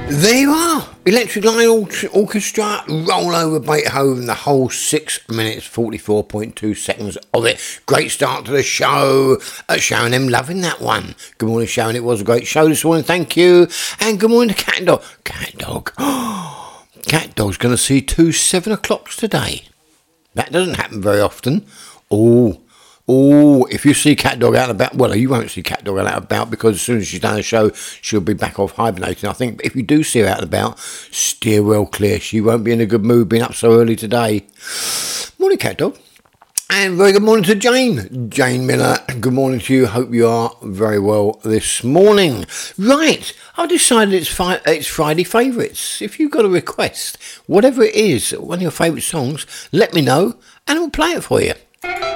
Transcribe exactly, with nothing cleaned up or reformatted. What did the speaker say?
There you are, Electric Light Or- Orchestra, Roll Over Beethoven, the whole six minutes, forty-four point two seconds of it. Great start to the show. Uh, Sharon M loving that one. Good morning, Sharon. It was a great show this morning, thank you. And good morning to Cat Dog. Cat Dog. Cat Dog's going to see two seven o'clocks today. That doesn't happen very often. Oh, Oh, if you see Cat Dog out and about, well, you won't see Cat Dog out and about because as soon as she's done the show, she'll be back off hibernating. I think if you do see her out and about, steer well clear. She won't be in a good mood being up so early today. Morning, Cat Dog. And very good morning to Jane. Jane Miller, good morning to you. Hope you are very well this morning. Right, I've decided it's, fi- it's Friday Favourites. If you've got a request, whatever it is, one of your favourite songs, let me know and I'll play it for you.